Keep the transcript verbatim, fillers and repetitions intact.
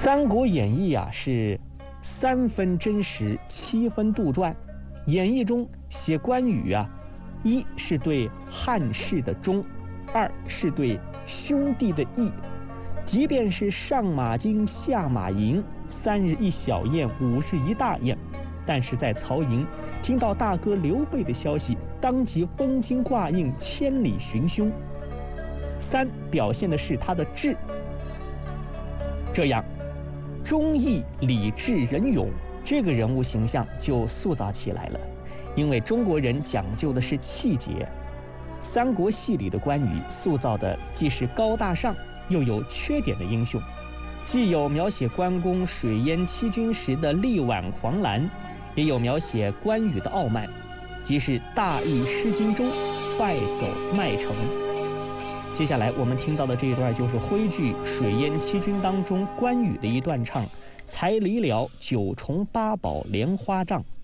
三国演义》啊是三分真实，七分杜撰。演义中写关羽啊，一是对汉室的忠，二是对兄弟的义。即便是上马金，下马银，三日一小宴，五日一大宴，但是在曹营听到大哥刘备的消息，当即封金挂印，千里寻凶。三表现的是他的智，这样忠义礼智仁勇这个人物形象就塑造起来了。因为中国人讲究的是气节，三国戏里的关羽塑造的既是高大上又有缺点的英雄，既有描写关公水淹七军时的力挽狂澜，也有描写关羽的傲慢，即是大意失荆州，败走麦城。接下来我们听到的这一段就是徽剧《水淹七军》当中关羽的一段唱：才离了九重八宝莲花帐。